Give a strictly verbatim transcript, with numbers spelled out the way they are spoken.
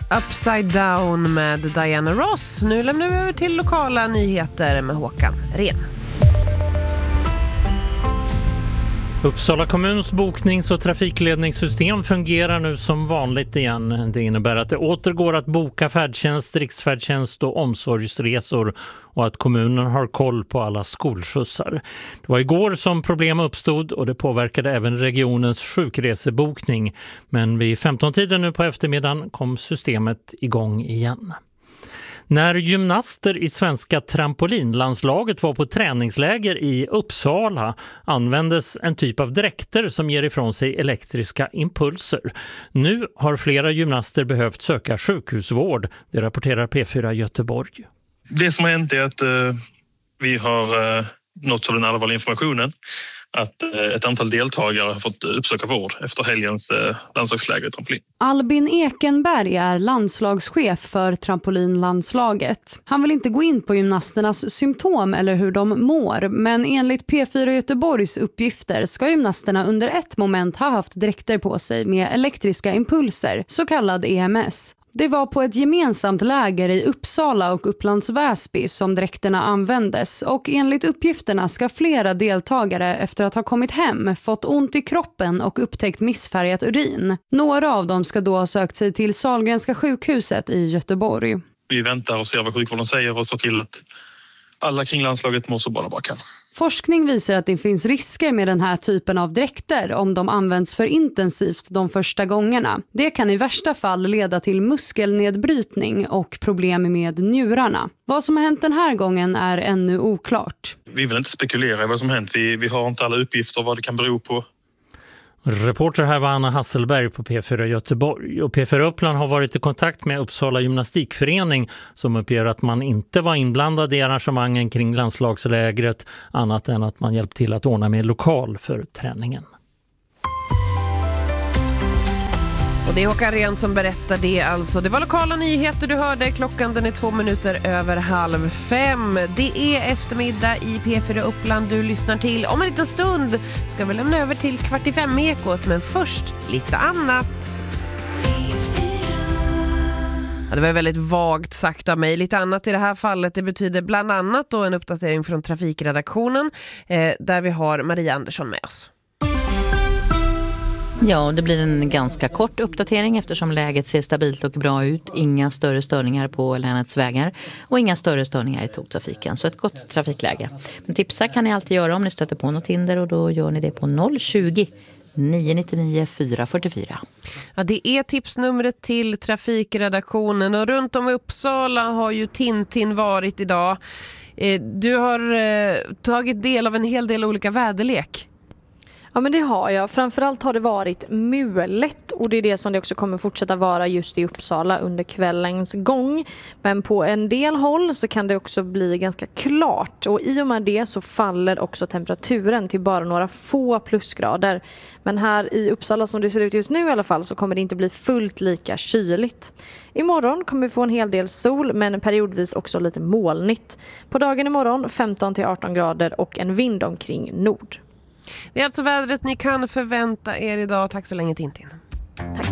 Upside Down med Diana Ross. Nu lämnar vi över till lokala nyheter med Håkan Ren. Uppsala kommuns boknings- och trafikledningssystem fungerar nu som vanligt igen. Det innebär att det återgår att boka färdtjänst, riksfärdtjänst och omsorgsresor och att kommunen har koll på alla skolskjutsar. Det var igår som problem uppstod och det påverkade även regionens sjukresebokning. Men vid femton-tiden nu på eftermiddagen kom systemet igång igen. När gymnaster i svenska trampolinlandslaget var på träningsläger i Uppsala användes en typ av dräkter som ger ifrån sig elektriska impulser. Nu har flera gymnaster behövt söka sjukhusvård, det rapporterar P fyra Göteborg. Det som har hänt är att eh, vi har eh, nått av den allvarliga informationen att ett antal deltagare har fått uppsöka vård efter helgens landslagsläger i trampolin. Albin Ekenberg är landslagschef för trampolinlandslaget. Han vill inte gå in på gymnasternas symptom eller hur de mår, men enligt P fyra Göteborgs uppgifter ska gymnasterna under ett moment ha haft dräkter på sig med elektriska impulser, så kallad E M S. Det var på ett gemensamt läger i Uppsala och Upplands Väsby som dräkterna användes och enligt uppgifterna ska flera deltagare efter att ha kommit hem fått ont i kroppen och upptäckt missfärgat urin. Några av dem ska då ha sökt sig till Sahlgrenska sjukhuset i Göteborg. Vi väntar och ser vad sjukvården säger och ser till att alla kring landslaget mår så bra de bara kan. Forskning visar att det finns risker med den här typen av dräkter om de används för intensivt de första gångerna. Det kan i värsta fall leda till muskelnedbrytning och problem med njurarna. Vad som har hänt den här gången är ännu oklart. Vi vill inte spekulera i vad som har hänt. Vi, vi har inte alla uppgifter vad det kan bero på. Reporter här var Anna Hasselberg på P fyra Göteborg. Och P fyra Uppland har varit i kontakt med Uppsala gymnastikförening som uppger att man inte var inblandad i arrangemangen kring landslagslägret annat än att man hjälpt till att ordna med lokal för träningen. Och det är Håkan Ren som berättar det alltså. Det var lokala nyheter du hörde. Klockan den är två minuter över halv fem. Det är eftermiddag i P fyra Uppland du lyssnar till. Om en liten stund ska vi lämna över till kvart i fem ekot. Men först lite annat. Ja, det var väldigt vagt sagt av mig. Lite annat i det här fallet. Det betyder bland annat då en uppdatering från trafikredaktionen. Eh, där vi har Maria Andersson med oss. Ja, det blir en ganska kort uppdatering eftersom läget ser stabilt och bra ut. Inga större störningar på länets vägar och inga större störningar i tågtrafiken. Så ett gott trafikläge. Men tipsa kan ni alltid göra om ni stöter på något hinder och då gör ni det på noll tjugo nio nittionio fyra fyrtiofyra. Ja, det är tipsnumret till trafikredaktionen och runt om i Uppsala har ju Tintin varit idag. Du har tagit del av en hel del olika väderlek. Ja, men det har jag. Framförallt har det varit mulet och det är det som det också kommer fortsätta vara just i Uppsala under kvällens gång. Men på en del håll så kan det också bli ganska klart och i och med det så faller också temperaturen till bara några få plusgrader. Men här i Uppsala som det ser ut just nu i alla fall så kommer det inte bli fullt lika kyligt. Imorgon kommer vi få en hel del sol men periodvis också lite molnigt. På dagen imorgon femton till arton grader och en vind omkring nord. Det är alltså vädret ni kan förvänta er idag. Tack så länge Tintin. Tack.